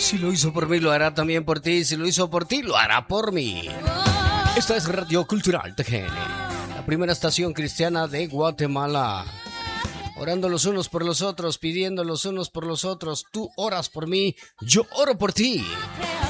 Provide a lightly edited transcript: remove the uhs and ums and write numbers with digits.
Si lo hizo por mí, lo hará también por ti. Si lo hizo por ti, lo hará por mí. Esta es Radio Cultural TGN, la primera estación cristiana de Guatemala. Orando los unos por los otros, pidiendo los unos por los otros. Tú oras por mí, yo oro por ti.